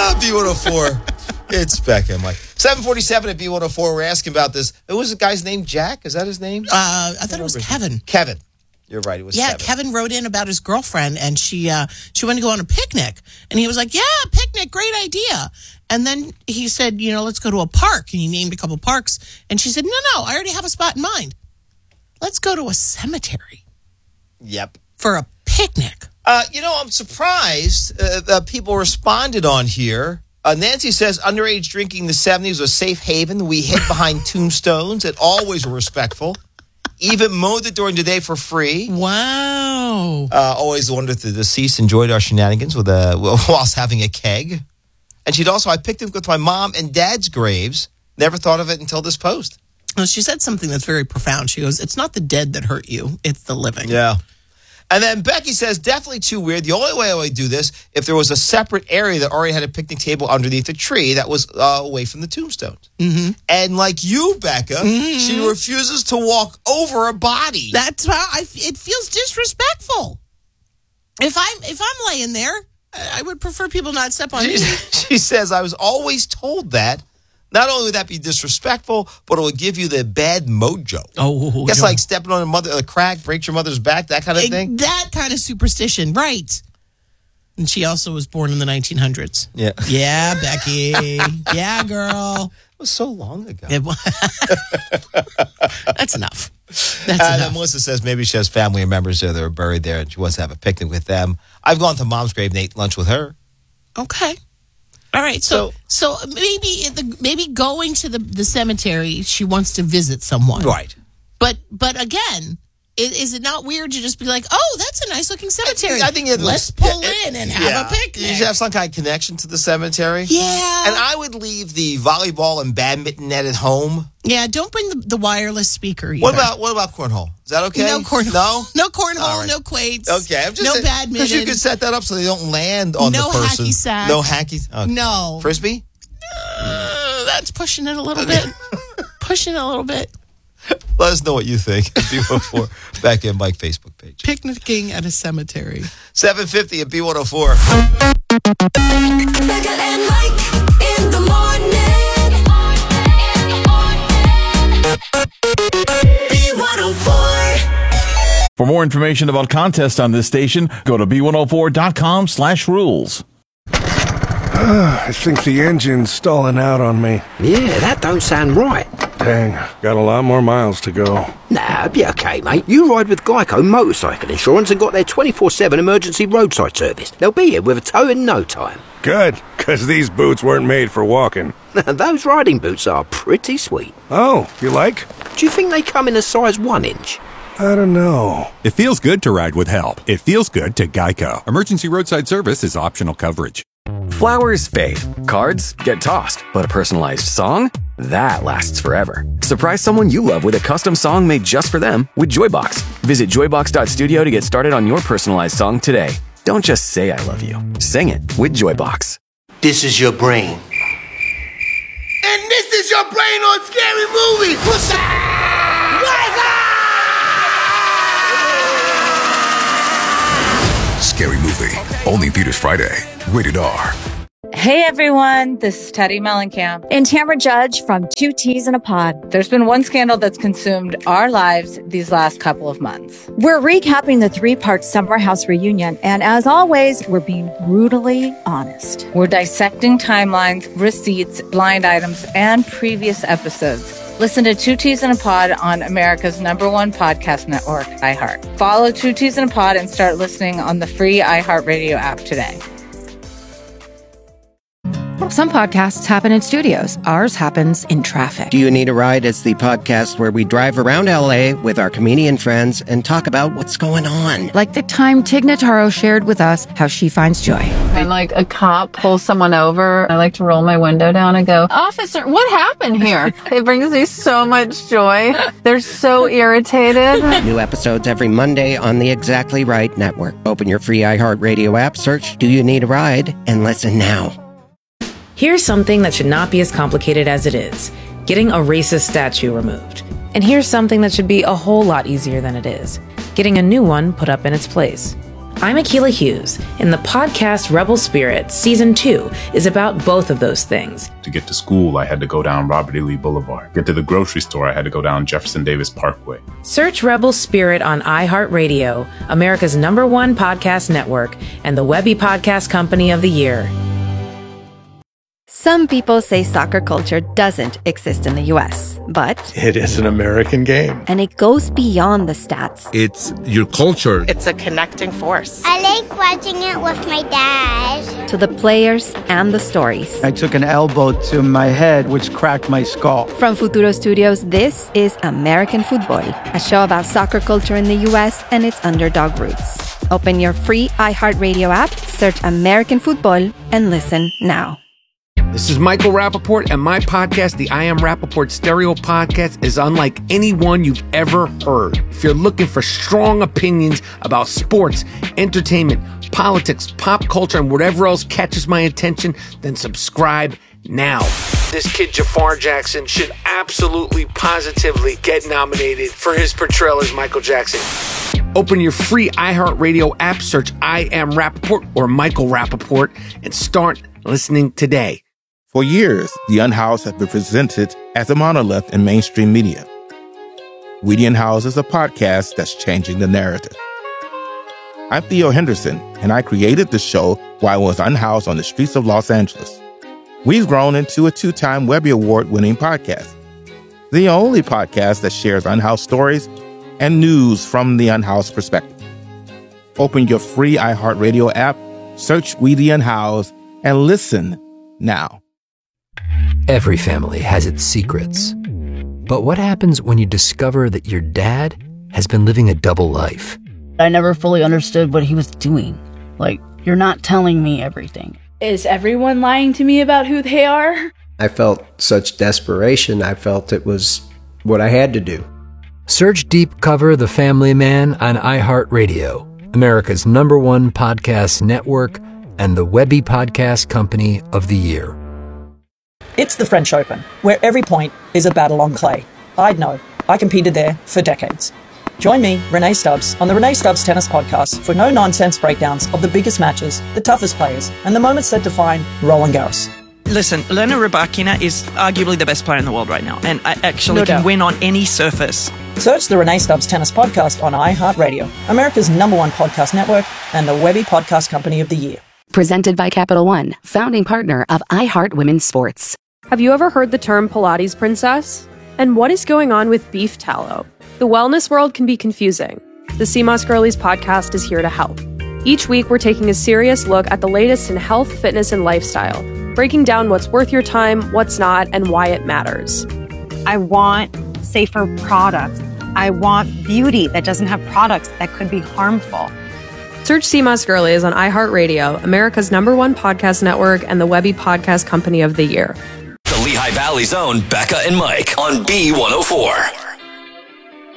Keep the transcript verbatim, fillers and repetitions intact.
Ah, B one oh four. It's Becca and Mike. seven forty-seven at B one oh four. We're asking about this. What was the guy's name? Jack? Is that his name? Uh, I thought it was Kevin. Kevin. You're right. It was yeah, Kevin. Kevin wrote in about his girlfriend, and she uh, she went to go on a picnic. And he was like, yeah, picnic, great idea. And then he said, you know, let's go to a park. And he named a couple parks. And she said, no, no, I already have a spot in mind. Let's go to a cemetery. Yep. For a picnic. Uh, you know, I'm surprised uh, that people responded on here. Uh, Nancy says, underage drinking in the seventies was a safe haven. We hid behind tombstones and always were respectful. Even mowed it during the day for free. Wow. Uh, always wondered if the deceased enjoyed our shenanigans with a, whilst having a keg. And she'd also, I picked it with my mom and dad's graves. Never thought of it until this post. Well, she said something that's very profound. She goes, it's not the dead that hurt you, it's the living. Yeah. And then Becky says, definitely too weird. The only way I would do this, if there was a separate area that already had a picnic table underneath a tree that was uh, away from the tombstones. Mm-hmm. And like you, Becca, mm-hmm. she refuses to walk over a body. That's how I, it feels disrespectful. If I'm, if I'm laying there, I would prefer people not step on me. She says, I was always told that. Not only would that be disrespectful, but it would give you the bad mojo. Oh, guess yeah. like stepping on a mother, a crack, breaks your mother's back, that kind of thing. That kind of superstition, right? And she also was born in the nineteen hundreds. Yeah, yeah, Becky. Yeah, girl. It was so long ago. It was. That's enough. That's and enough. then Melissa says maybe she has family members there that are buried there, and she wants to have a picnic with them. I've gone to Mom's grave and ate lunch with her. Okay. All right, so so, so maybe the, maybe going to the, the cemetery, she wants to visit someone, right? But but again, is, is it not weird to just be like, oh, that's a nice looking cemetery? I think it let's looks, pull yeah, in and yeah. have a picnic. You should have some kind of connection to the cemetery. Yeah, and I would leave the volleyball and badminton net at home. Yeah, don't bring the, the wireless speaker either. What about what about cornhole? Is that okay? No cornhole. No, no cornhole. Right. No quates. Okay, I'm just no saying, badminton. Because you could set that up so they don't land on no the person. No hacky sack. No hacky. Okay. No frisbee. Uh, that's pushing it a little bit. Pushing it a little bit. Let us know what you think. B one oh four back in Mike Facebook page. Picnicking at a cemetery. seven fifty at B one oh four. Becca and Mike in the morning. B one oh four. For more information about contests on this station, go to B one oh four dot com slash rules. I think the engine's stalling out on me. Yeah, that don't sound right. Dang, got a lot more miles to go. Nah, be okay, mate. You ride with Geico Motorcycle Insurance and got their twenty-four seven emergency roadside service. They'll be here with a tow in no time. Good, because these boots weren't made for walking. Those riding boots are pretty sweet. Oh, you like? Do you think they come in a size one inch? I don't know. It feels good to ride with help. It feels good to Geico. Emergency roadside service is optional coverage. Flowers fade, cards get tossed, but a personalized song? That lasts forever. Surprise someone you love with a custom song made just for them with Joybox. Visit joybox dot studio to get started on your personalized song today. Don't just say I love you. Sing it with Joybox. This is your brain. And this is your brain on Scary Movie. What's up? What's up? Scary Movie. Only theaters Friday. Rated R. Hey everyone, this is Teddy Mellencamp and Tamara Judge from Two Teas in a Pod. There's been one scandal that's consumed our lives these last couple of months. We're recapping the three-part Summer House reunion, and as always, we're being brutally honest. We're dissecting timelines, receipts, blind items, and previous episodes. Listen to Two Teas in a Pod on America's number one podcast network, iHeart. Follow Two Teas in a Pod and start listening on the free iHeartRadio app today. Some podcasts happen in studios. Ours happens in traffic. Do You Need a Ride? Is the podcast where we drive around L A with our comedian friends and talk about what's going on. Like the time Tig Notaro shared with us how she finds joy. When like a cop pulls someone over, I like to roll my window down and go, "Officer, what happened here?" It brings me so much joy. They're so irritated. New episodes every Monday on the Exactly Right Network. Open your free iHeartRadio app, search Do You Need a Ride, and listen now. Here's something that should not be as complicated as it is. Getting a racist statue removed. And here's something that should be a whole lot easier than it is. Getting a new one put up in its place. I'm Akilah Hughes, and the podcast Rebel Spirit Season two is about both of those things. To get to school, I had to go down Robert E. Lee Boulevard. Get to the grocery store, I had to go down Jefferson Davis Parkway. Search Rebel Spirit on iHeartRadio, America's number one podcast network, and the Webby Podcast Company of the Year. Some people say soccer culture doesn't exist in the U S, but It is an American game. and it goes beyond the stats. It's your culture. It's a connecting force. I like watching it with my dad. To the players and the stories. I took an elbow to my head, which cracked my skull. From Futuro Studios, this is American Football, a show about soccer culture in the U S and its underdog roots. Open your free iHeartRadio app, search American Football, and listen now. This is Michael Rappaport, and my podcast, the I Am Rappaport Stereo Podcast, is unlike any one you've ever heard. If you're looking for strong opinions about sports, entertainment, politics, pop culture, and whatever else catches my attention, then subscribe now. This kid, Jafar Jackson, should absolutely, positively get nominated for his portrayal as Michael Jackson. Open your free iHeartRadio app, search I Am Rappaport or Michael Rappaport, and start listening today. For years, The Unhoused has been presented as a monolith in mainstream media. We the Unhoused is a podcast that's changing the narrative. I'm Theo Henderson, and I created the show while I was unhoused on the streets of Los Angeles. We've grown into a two-time Webby Award-winning podcast, the only podcast that shares unhoused stories and news from the unhoused perspective. Open your free iHeartRadio app, search We the Unhoused, and listen now. Every family has its secrets. But what happens when you discover that your dad has been living a double life? I never fully understood what he was doing. Like, you're not telling me everything. Is everyone lying to me about who they are? I felt such desperation. I felt it was what I had to do. Search Deep Cover The Family Man on iHeartRadio, America's number one podcast network, and the Webby Podcast Company of the Year. It's the French Open, where every point is a battle on clay. I'd know. I competed there for decades. Join me, Renee Stubbs, on the Renee Stubbs Tennis Podcast for no-nonsense breakdowns of the biggest matches, the toughest players, and the moments that define Roland Garros. Listen, Elena Rybakina is arguably the best player in the world right now, and I actually No can doubt. win on any surface. Search the Renee Stubbs Tennis Podcast on iHeartRadio, America's number one podcast network, and the Webby Podcast Company of the Year. Presented by Capital One, founding partner of iHeart Women's Sports. Have you ever heard the term Pilates princess? And what is going on with beef tallow? The wellness world can be confusing. The C M O S Girlies podcast is here to help. Each week, we're taking a serious look at the latest in health, fitness, and lifestyle, breaking down what's worth your time, what's not, and why it matters. I want safer products. I want beauty that doesn't have products that could be harmful. Search C M O S Girlies on iHeartRadio, America's number one podcast network, and the Webby Podcast Company of the Year. The Lehigh Valley's own Becca and Mike on B one oh four.